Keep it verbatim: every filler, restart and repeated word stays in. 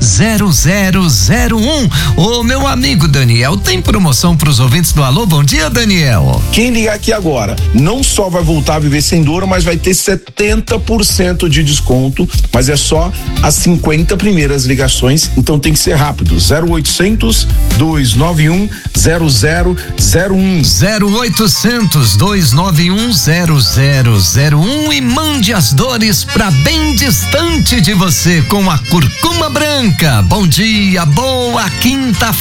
zero zero zero um. Ô, meu amigo Daniel, tem promoção pros ouvintes do Alô? Bom dia, Daniel. Quem ligar aqui agora não só vai voltar a viver sem dor, mas vai ter setenta por cento de desconto, mas é só as cinquenta primeiras ligações, então tem que ser rápido. zero oitocentos, dois nove um, zero zero zero um. zero oitocentos, dois nove um, zero zero zero um e mande as dores pra bem distante de você com a Curcuma Branca. Bom dia, boa quinta-feira.